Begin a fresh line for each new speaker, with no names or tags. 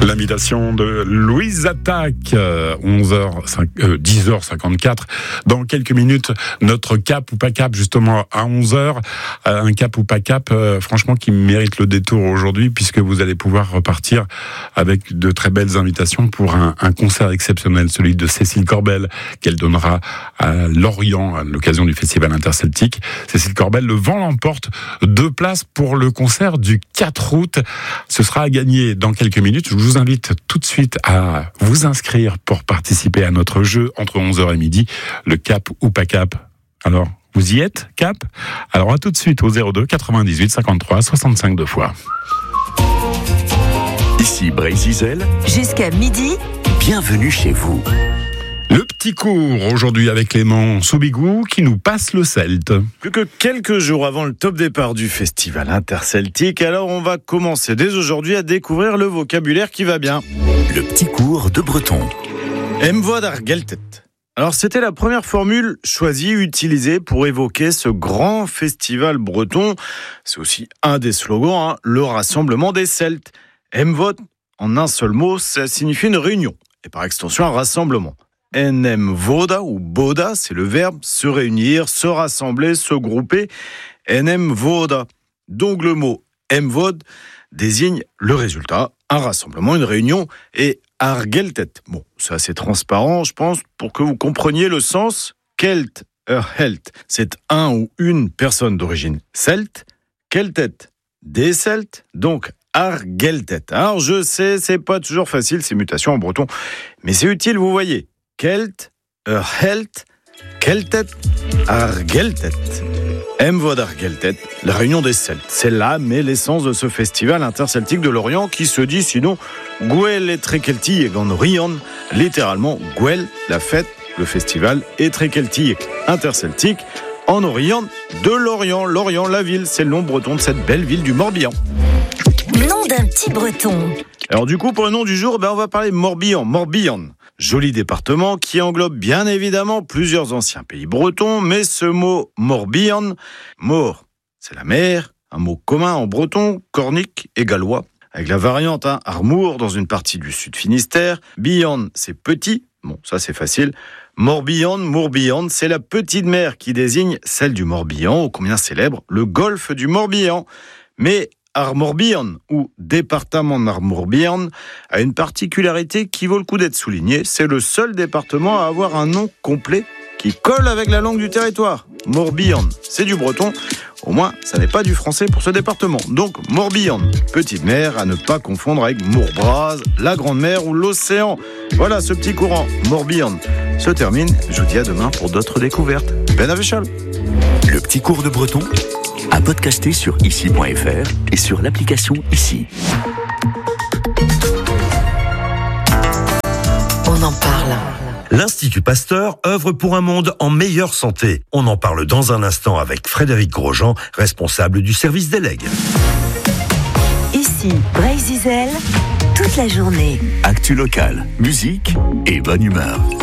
L'invitation de Louise Attaque, 10h54. Dans quelques minutes, notre cap ou pas cap, justement, à 11h. Un cap ou pas cap, franchement, qui mérite le détour aujourd'hui, puisque vous allez pouvoir repartir avec de très belles invitations pour un concert exceptionnel, celui de Cécile Corbel, qu'elle donnera à Lorient, à l'occasion du Festival Interceltique. Cécile Corbel, le vent l'emporte. 2 places pour le concert du 4 août. Ce sera à gagner dans quelques minutes. Je vous invite tout de suite à vous inscrire pour participer à notre jeu entre 11h et midi, le cap ou pas cap. Alors, vous y êtes, cap ? Alors à tout de suite au 02 98 53 65 2 fois.
Ici Brésil.
Jusqu'à midi,
Bienvenue chez vous.
Le petit cours aujourd'hui avec Clément Soubigou qui nous passe le celte.
Plus que quelques jours avant le top départ du festival interceltique, alors on va commencer dès aujourd'hui à découvrir le vocabulaire qui va bien.
Le petit cours de breton.
Emvoadar geltet. Alors c'était la première formule choisie, utilisée pour évoquer ce grand festival breton. C'est aussi un des slogans, le rassemblement des Celtes. Emvod, en un seul mot, ça signifie une réunion, et par extension un rassemblement. Enem voda ou boda, c'est le verbe se réunir, se rassembler, se grouper. Enem voda. Donc le mot emvod désigne le résultat, un rassemblement, une réunion, et argeltet. Bon, c'est assez transparent, je pense, pour que vous compreniez le sens. Kelt, helt, c'est un ou une personne d'origine celte. Keltet, des Celtes, donc argeltet. Alors je sais, c'est pas toujours facile ces mutations en breton, mais c'est utile, vous voyez. Kelt, helt, keltet, argeltet. Emvod argeltet, la réunion des Celtes. C'est l'âme et l'essence de ce festival interceltique de Lorient qui se dit sinon Gwell et Trekelti et Ganorion, littéralement Gwell, la fête, le festival, et Trekelti interceltique en Orient de Lorient. Lorient, la ville, c'est le nom breton de cette belle ville du Morbihan.
nom d'un petit breton.
Alors du coup, pour le nom du jour, on va parler Morbihan. Morbihan, joli département qui englobe bien évidemment plusieurs anciens pays bretons, mais ce mot Morbihan, mor, c'est la mer, un mot commun en breton, cornique et gallois, avec la variante Armour dans une partie du sud Finistère. Bihan, c'est petit, bon ça c'est facile. Morbihan, Mourbihan, c'est la petite mer qui désigne celle du Morbihan, ô combien célèbre, le golfe du Morbihan. Mais Armorbihan, ou département d'Armorbihan, a une particularité qui vaut le coup d'être soulignée. C'est le seul département à avoir un nom complet qui colle avec la langue du territoire. Morbihan, c'est du breton. Au moins, ça n'est pas du français pour ce département. Donc, Morbihan, petite mer, à ne pas confondre avec Mourbraz, la grande mer ou l'océan. Voilà, ce petit courant Morbihan se termine. Je vous dis à demain pour d'autres découvertes. Ben Avéchal.
Le petit cours de breton à podcaster sur ici.fr et sur l'application Ici.
On en parle.
L'Institut Pasteur œuvre pour un monde en meilleure santé. On en parle dans un instant avec Frédéric Grosjean, responsable du service des legs.
Ici, Brésil, toute la journée.
Actu locale, musique et bonne humeur.